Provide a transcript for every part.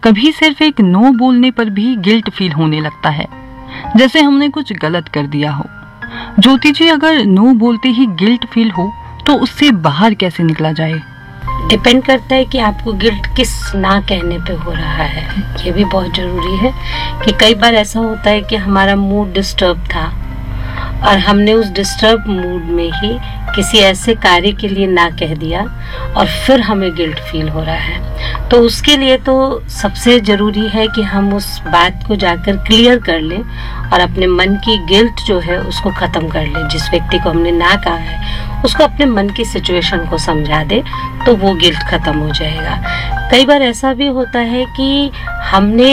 कभी सिर्फ एक नो बोलने पर भी गिल्ट फील होने लगता है, जैसे हमने कुछ गलत कर दिया हो। ज्योति जी, अगर नो बोलते ही गिल्ट फील हो तो उससे बाहर कैसे निकला जाए? डिपेंड करता है कि आपको गिल्ट किस ना कहने पे हो रहा है। ये भी बहुत जरूरी है कि कई बार ऐसा होता है कि हमारा मूड डिस्टर्ब था और हमने उस डिस्टर्ब मूड में ही किसी ऐसे कार्य के लिए ना कह दिया और फिर हमें गिल्ट फील हो रहा है। तो उसके लिए तो सबसे जरूरी है कि हम उस बात को जाकर क्लियर कर लें और अपने मन की गिल्ट जो है उसको खत्म कर लें। जिस व्यक्ति को हमने ना कहा है उसको अपने मन की सिचुएशन को समझा दे तो वो गिल्ट खत्म हो जाएगा। कई बार ऐसा भी होता है कि हमने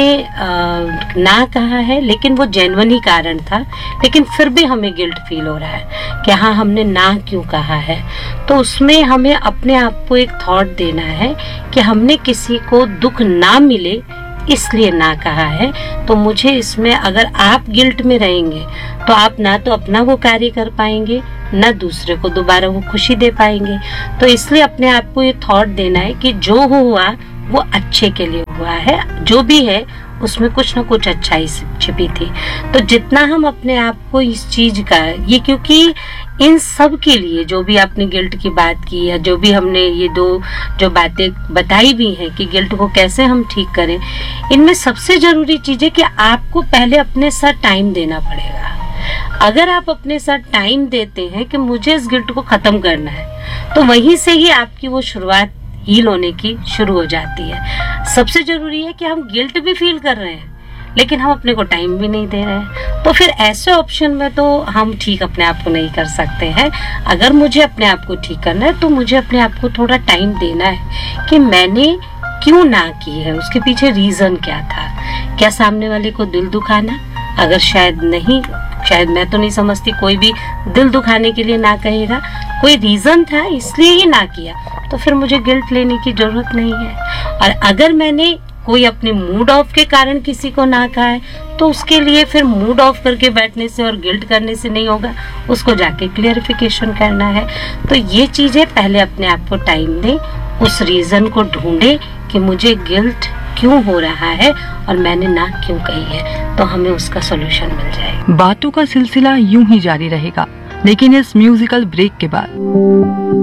ना कहा है लेकिन वो जेन्युइन ही कारण था, लेकिन फिर भी हमें गिल्ट फील हो रहा है कि हाँ हमने ना क्यों कहा है। तो उसमें हमें अपने आप को एक थॉट देना है कि हमने किसी को दुख ना मिले इसलिए ना कहा है। तो मुझे इसमें, अगर आप गिल्ट में रहेंगे तो आप ना तो अपना वो कार्य कर पाएंगे ना दूसरे को दोबारा वो खुशी दे पाएंगे। तो इसलिए अपने आप को ये थॉट देना है कि जो हुआ वो अच्छे के लिए हुआ है, जो भी है उसमें कुछ ना कुछ अच्छाई छिपी थी। तो जितना हम अपने आप को इस चीज का, ये क्योंकि इन सब के लिए जो भी आपने गिल्ट की बात की या जो भी हमने ये दो जो बातें बताई भी हैं कि गिल्ट को कैसे हम ठीक करें, इनमें सबसे जरूरी चीज है कि आपको पहले अपने साथ टाइम देना पड़ेगा। अगर आप अपने साथ टाइम देते हैं कि मुझे इस गिल्ट को खत्म करना है, तो वहीं से ही आपकी वो शुरुआत हील होने की शुरू हो जाती है। सबसे जरूरी है कि हम गिल्ट भी फील कर रहे हैं लेकिन हम अपने को टाइम भी नहीं दे रहे हैं। तो फिर ऐसे ऑप्शन में तो हम ठीक अपने आप को नहीं कर सकते हैं। अगर मुझे अपने आप को ठीक करना है तो मुझे अपने आप को थोड़ा टाइम देना है कि मैंने क्यों ना की है, उसके पीछे रीजन क्या था। क्या सामने वाले को दिल दुखाना? अगर शायद नहीं, शायद मैं तो नहीं समझती कोई भी दिल दुखाने के लिए ना कहेगा, कोई रीजन था इसलिए ही ना किया, तो फिर मुझे गिल्ट लेने की जरूरत नहीं है। और अगर मैंने कोई अपने मूड ऑफ के कारण किसी को ना कहा है तो उसके लिए फिर मूड ऑफ करके बैठने से और गिल्ट करने से नहीं होगा, उसको जाके क्लियरिफिकेशन करना है। तो ये चीजें पहले अपने आप को टाइम दें, उस रीजन को ढूंढे कि मुझे गिल्ट क्यों हो रहा है और मैंने ना क्यों कही है, तो हमें उसका सॉल्यूशन मिल जाएगा। बातों का सिलसिला यूं ही जारी रहेगा, लेकिन इस म्यूजिकल ब्रेक के बाद